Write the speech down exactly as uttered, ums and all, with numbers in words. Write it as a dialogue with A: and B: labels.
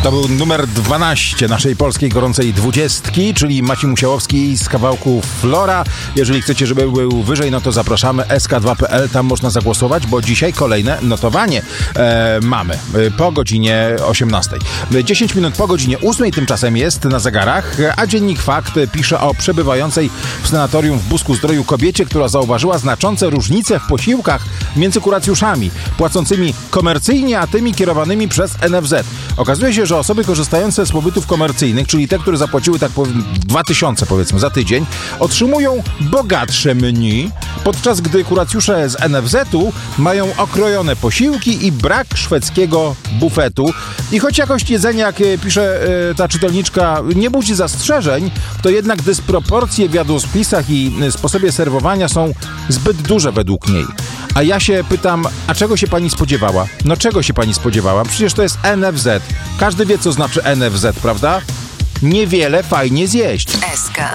A: To był numer dwanaście naszej polskiej gorącej dwudziestki, czyli Maciej Musiałowski z kawałku Flora. Jeżeli chcecie, żeby był wyżej, no to zapraszamy S K dwa kropka P L, tam można zagłosować, bo dzisiaj kolejne notowanie e, mamy e, po godzinie osiemnastej. dziesięć minut po godzinie ósmej tymczasem jest na zegarach, a Dziennik Fakt pisze o przebywającej w sanatorium w Busku-Zdroju kobiecie, która zauważyła znaczące różnice w posiłkach między kuracjuszami płacącymi komercyjnie, a tymi kierowanymi przez N F Z. Okazuje się, że osoby korzystające z pobytów komercyjnych, czyli te, które zapłaciły tak powiem dwa tysiące powiedzmy za tydzień, otrzymują bogatsze menu, podczas gdy kuracjusze z N F Z-u mają okrojone posiłki i brak szwedzkiego bufetu. I choć jakość jedzenia, jak pisze e, ta czytelniczka, nie budzi zastrzeżeń, to jednak dysproporcje w jadłospisach i sposobie serwowania są zbyt duże według niej. A ja się pytam, a czego się pani spodziewała? No czego się pani spodziewała? Przecież to jest N F Z. Każdy wie, co znaczy N F Z, prawda? Niewiele fajnie zjeść.
B: S K